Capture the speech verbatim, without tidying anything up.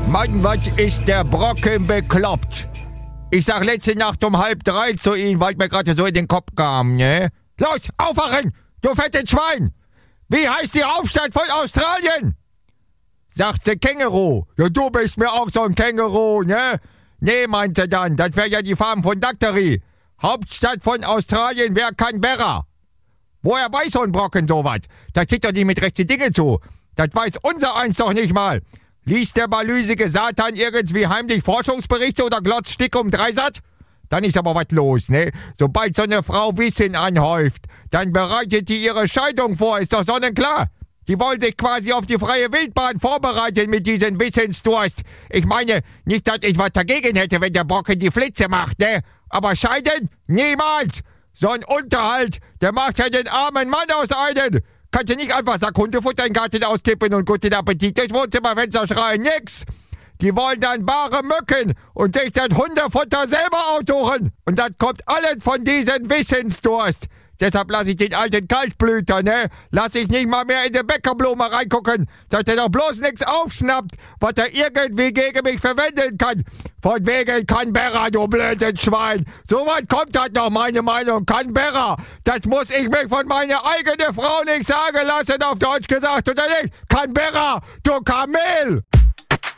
Mann, was ist der Brocken bekloppt? Ich sag letzte Nacht um halb drei zu ihm, weil mir gerade so in den Kopf kam, ne? Los, aufwachen, du fettes Schwein! Wie heißt die Hauptstadt von Australien? Sagt sie Känguru. Ja, du bist mir auch so ein Känguru, ne? Nee, meint sie dann, das wäre ja die Farm von Daktari. Hauptstadt von Australien wäre Canberra. Woher weiß so ein Brocken sowas? Das kriegt doch nicht mit rechte Dinge zu. Das weiß unser eins doch nicht mal. Liest der balüsige Satan irgendwie heimlich Forschungsberichte oder glotzt Stick um Dreisat? Dann ist aber was los, ne? Sobald so eine Frau Wissen anhäuft, dann bereitet die ihre Scheidung vor, ist doch sonnenklar. Die wollen sich quasi auf die freie Wildbahn vorbereiten mit diesem Wissensdurst. Ich meine, nicht, dass ich was dagegen hätte, wenn der Brocken die Flitze macht, ne? Aber scheiden? Niemals! So ein Unterhalt, der macht ja den armen Mann aus einem. Kannst du nicht einfach Sack Hundefutter in den Garten auskippen und guten Appetit durchs Wohnzimmerfenster schreien? Nix! Die wollen dann bare Mücken und sich das Hundefutter selber aussuchen. Und das kommt alles von diesem Wissensdurst. Deshalb lasse ich den alten Kaltblüter, ne? Lass ich nicht mal mehr in die Bäckerblume reingucken, dass der doch bloß nix aufschnappt, was er irgendwie gegen mich verwenden kann. Von wegen Canberra, du blödes Schwein. So weit kommt das noch, meine Meinung. Canberra, das muss ich mich von meiner eigenen Frau nicht sagen lassen, auf Deutsch gesagt, oder nicht? Canberra, du Kamel!